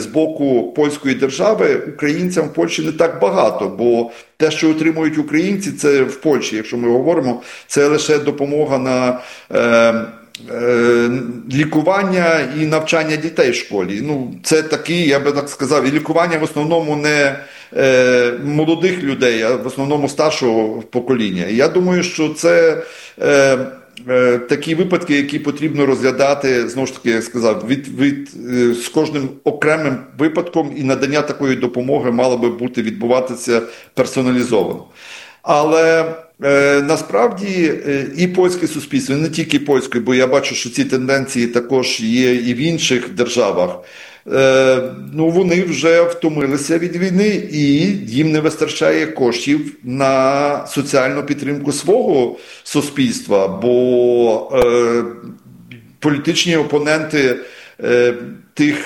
з боку польської держави українцям в Польщі не так багато, бо те, що отримують українці, це в Польщі, якщо ми говоримо, це лише допомога на лікування і навчання дітей в школі. Це такі, я би так сказав, і лікування в основному не молодих людей, а в основному старшого покоління. І я думаю, що це такі випадки, які потрібно розглядати, знову ж таки, як сказав, з кожним окремим випадком, і надання такої допомоги мало би відбуватися персоналізовано. Але насправді і польське суспільство, і не тільки польське, бо я бачу, що ці тенденції також є і в інших державах, вони вже втомилися від війни, і їм не вистачає коштів на соціальну підтримку свого суспільства, бо політичні опоненти тих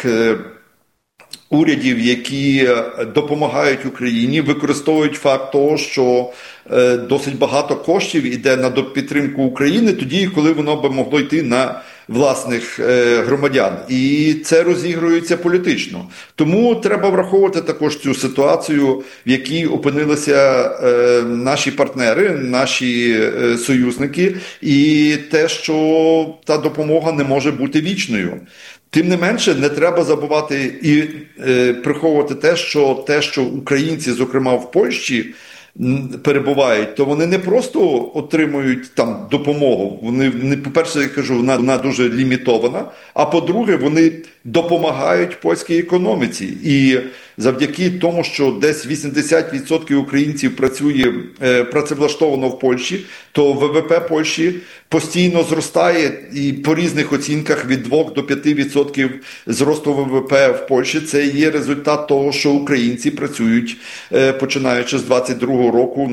урядів, які допомагають Україні, використовують факт того, що досить багато коштів йде на підтримку України, тоді, коли воно би могло йти на власних громадян. І це розігрується політично. Тому треба враховувати також цю ситуацію, в якій опинилися наші партнери, наші союзники, і те, що та допомога не може бути вічною. Тим не менше, не треба забувати і приховувати те, що українці, зокрема в Польщі, перебувають, то вони не просто отримують там допомогу. Вони, по-перше, я кажу, вона дуже лімітована, а по-друге, вони допомагають польській економіці. І завдяки тому, що десь 80% українців працевлаштовано в Польщі, то ВВП Польщі постійно зростає, і по різних оцінках від 2 до 5% зросту ВВП в Польщі. Це є результат того, що українці працюють, починаючи з 22-го року,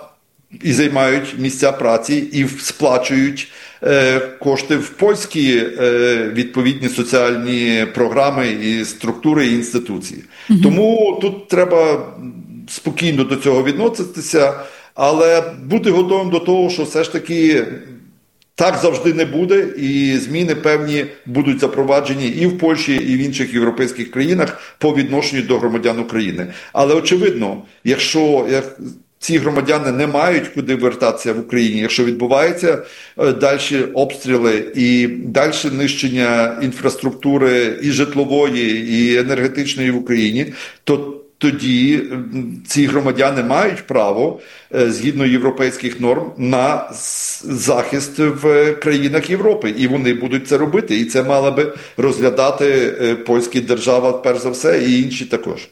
і займають місця праці, і сплачують кошти в польські відповідні соціальні програми і структури і інституції. Тому тут треба спокійно до цього відноситися, але бути готовим до того, що все ж таки так завжди не буде, і зміни певні будуть запроваджені і в Польщі, і в інших європейських країнах по відношенню до громадян України. Але очевидно, якщо ці громадяни не мають куди вертатися в Україні, якщо відбуваються далі обстріли і далі нищення інфраструктури і житлової, і енергетичної в Україні, то тоді ці громадяни мають право, згідно європейських норм, на захист в країнах Європи. І вони будуть це робити. І це мала би розглядати польська держава, перш за все, і інші також.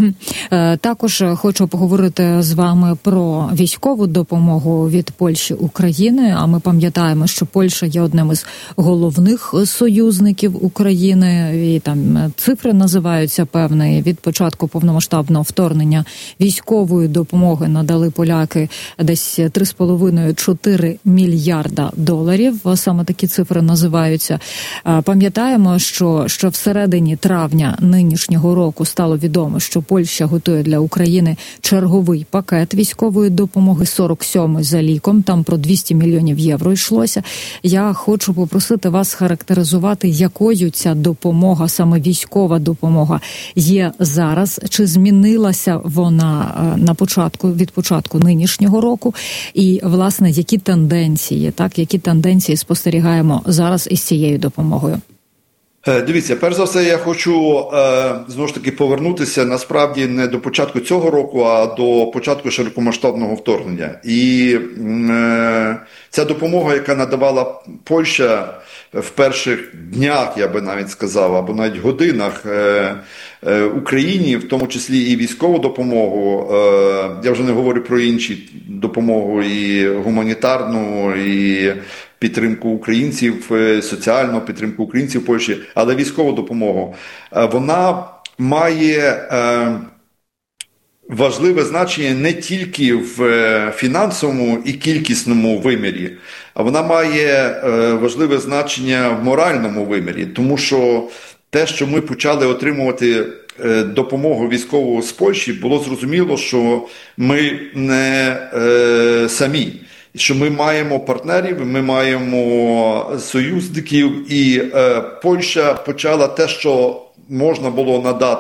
Також хочу поговорити з вами про військову допомогу від Польщі України. А ми пам'ятаємо, що Польща є одним із головних союзників України. І там цифри називаються певні. Від початку повномасштабного вторгнення військової допомоги надали поляки десь 3,5-4 мільярда доларів. Саме такі цифри називаються. Пам'ятаємо, що всередині травня нинішнього року стало відомо, що Польща готує для України черговий пакет військової допомоги, 47-й за ліком, там про 200 мільйонів євро йшлося. Я хочу попросити вас характеризувати, якою ця допомога, саме військова допомога, є зараз, чи змінилася вона від початку нинішнього року, і, власне, які тенденції спостерігаємо зараз із цією допомогою? Дивіться, перш за все, я хочу знову ж таки повернутися насправді не до початку цього року, а до початку широкомасштабного вторгнення. І ця допомога, яка надавала Польща в перших днях, я би навіть сказав, або навіть годинах Україні, в тому числі і військову допомогу, я вже не говорю про інші допомогу, і гуманітарну, і підтримку українців, соціальну підтримку українців в Польщі, але військову допомогу, вона має важливе значення не тільки в фінансовому і кількісному вимірі, а вона має важливе значення в моральному вимірі, тому що те, що ми почали отримувати допомогу військову з Польщі, було зрозуміло, що ми не самі. Що ми маємо партнерів, ми маємо союзників, і Польща почала те, що можна було надати